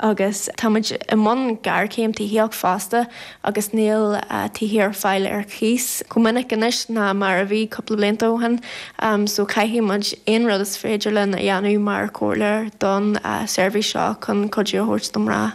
agus táid I món gar céim tííoach fásta agus níl tíhir fáil ar chís. Go minic inis na mar a bhí coppla blintóhan so caihí muid aon rud is féidir le na dhéanú mar cóir don serví seo chun codú thuirt dom rá.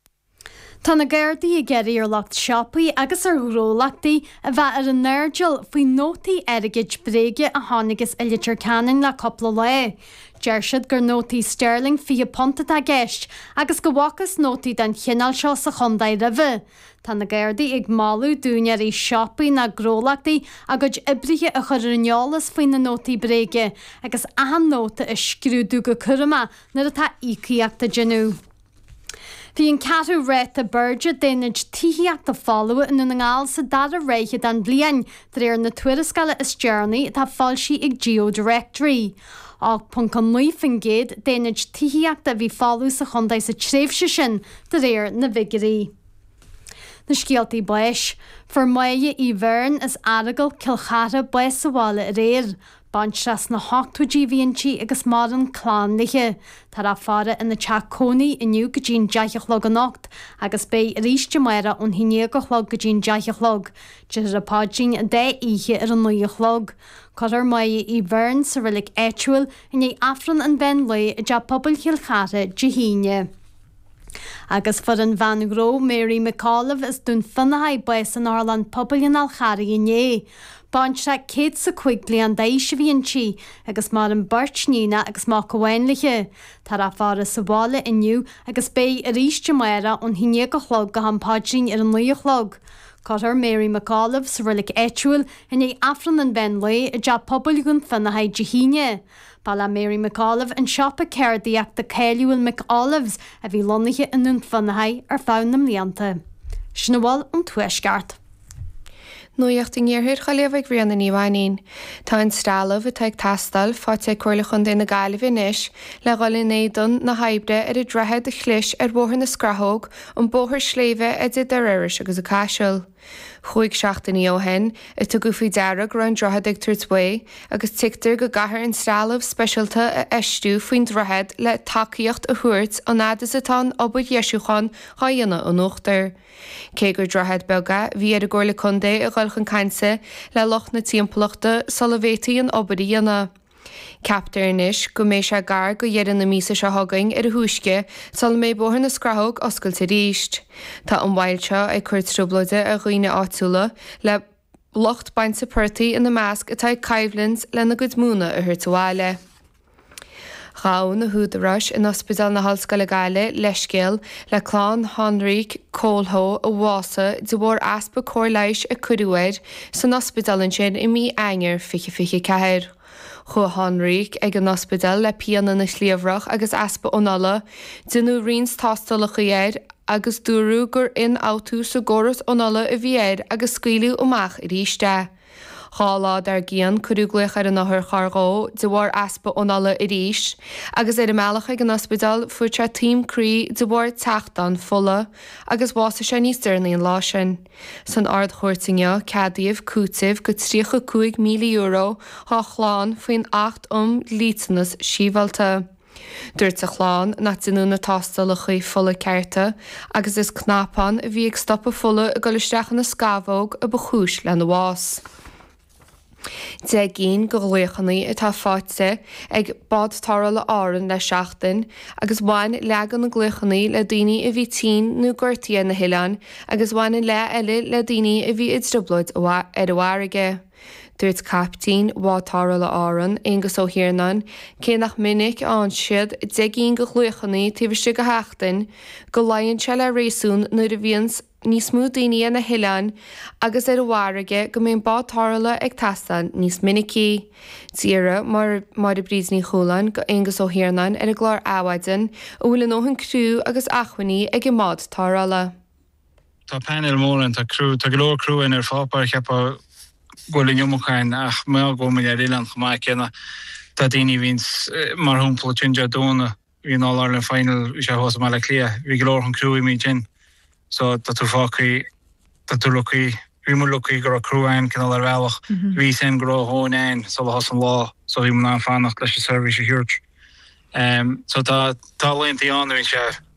Tá na Gairdaí I geirí ar lecht sioppaí agus ar rólachtaí a bheith ar an neirdeal faoi nótaí airgid bréige a tháinagus I litir canan le coppla le. Deir siad gur nótaí sterling fi ponta a gceist agus go bhachas nótaí den chinál seo sa chundaid ribhe. Tá na Gairdaí ag máú dúine í sioppaí na grólachtaí a go ibrithe a chur rineolalas faoin na nótaí bréige agus ahan nóta a scrúdú go curama nar atá íciíachta genú. Bhí an catú réit a burge déanaid tííach a fáua in na ngáil sa dad a réiche an blian ar na tuairiscala is Journey tá fáilsí ag Geodirectory. Ach pon go muoifin géad déanaid tííach a bhí fáú sa chundaid sa tréimhse sin réir na vigarí. Na scialtaí buis, for maige I bhern is aragal cilchara buis sa bhála réir. Bantras na 8 agus mar an chlánliche, Tar a fara in na teacónaí iniu go dtín deichelog an nocht, agus bé ríiste maire ón hinéagachlog go dtín deichelog, Dir a pádín a dé ihe ar an nuochlog. Cotar maige I bhern sa rilik éituil in é afran an ben le a de pobl chilchara de híine. Agus for an Vangró Mary McAuliffe is dún fannahaid buis an Ireland pobl in Alcharí inné. Bantra céad sa chuig blian déise bhíonn agus mar an birtnína agus má gohhainliche. Tar a fara sa bhála inniu agus bé a ríiste maire ón hinéagachlog go hampádín ar an nuochlog. Cotar Mary McAuliffe sa rilik éituil in é afran an ben le a de pobl gon fannahaid de híine. Bala Mary McAuliffe an siopa ceirdaíach de Céiliúil McAuliffes a bhí lonnaithe inún fannahaid ar fánam líanta. Sinna bháil an tuaisceart. Nuíochting níorthir chaléomh rianna níomhaín. Tá an stálamh atá ag tastal fáte cuirlachon de na gaiileh inis le gáil néadon na haibre ar I drethead a chlis ar bóthir na scrathóg an bóthir sléimhe a de iris agus a caiisiil. Chúig seachtaí ó hen I tu go faoi dearag ran drothead ag tuairtbé agus tiictar go gahar an stálamh speisialta a eistú faoin drothead le takeíocht a thuirt an nádas atá obair Jeisiúchan há dhéanana an uachtar. Cé gur drothead bega bhí ar a gcóirla chundé a gáilchan cainsa le loch na timplachta salavétaí an obair dhéanana. Captar inis go mééis se gar go dhéan na mísa se hagaing ar a thuisce sal mé bóthir na scrathóg oscailte ríist. Tá an bhailte ag chuirt trúblaide a ghuioine áitiúla le locht baint sa pertaí in na measc atá caimhlins le na go múna a thuirtáile. Rá na húdarráis in ospidal na Hallscoile Gaile leiscéal le chlán Honric Cólthó a bhása de bhór aspa cóirleis a cuiúid san ospidalin sin I mí aingir fiche ceir. Chu Honric ag an ospidal le pianna na slíomhrach agus aspa ónala, duú rins tástalach éir agus dúrú gur in áú sa góras ónala a bhíir agus scuilú amach I ríiste. Chálád ar gían chuúglaich ar an nachir chargó de bhór aspa ónala I ríis, agus ar meach ag an ospidal fuirte tímcrí de bhór teachtan fola agus bhása sé níos dearnaíon lá sin. San ard chuirtinge cadíomh cútaimh go 35 milliún euro há chláán faoin 8 lítanas síbhalta. Dúirt a chláán na duú na tástalach fola ceirta agus is cnápan a bhí ag stoppa fola a goisteachchan na scabhóg a bachúis le na bhás. De gén go gluochannaí atá fáite ag bad tara le áran le seachtain agus bhain legan na gluochannaí le daoine a bhí tí nó gortaí na Hileán agus bhain le eile le daoine a bhí idstroblóid ar a bharige. Dúirt captín bhátara le áran agus ó hiarnan cé nach minic an siad de gén go gluochannaí tíbhir si go heachtain go laonn se le réasún nuair a bhíons níos mú daoine na Hileán agus ar a bharige go mbeon bátarla ag tastan níos minicí. Tíra mar a bríd ní cholan go agus ó hiarnan ar a glár áhaidan ó bhfuil nóhann crú agus achhaní ag I mád tarala. Tá panel mór tá crú tá glór crú in ar fápar chepa goling jomchain ach me go me Ireland gemaak kenna dat die wins mar humpel chinja dona wie all Ireland final we was mal clear we glor hun crew me gin so dat er fakri dat er lucky we moet lucky go crew en kan all welch we zijn gro hoon en so has een law so we moet aanvannig dat je service huurt so dat talent die andere